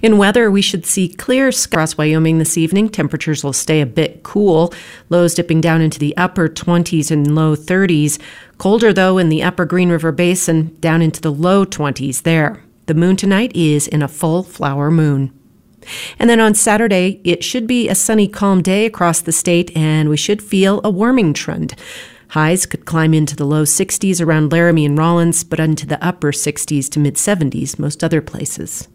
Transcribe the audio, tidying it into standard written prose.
In weather, we should see clear skies across Wyoming this evening. Temperatures will stay a bit cool, lows dipping down into the upper 20s and low 30s. Colder, though, in the upper Green River Basin, down into the low 20s there. The moon tonight is in a full flower moon. And then on Saturday, it should be a sunny, calm day across the state, and we should feel a warming trend. Highs could climb into the low 60s around Laramie and Rawlins, but into the upper 60s to mid-70s most other places.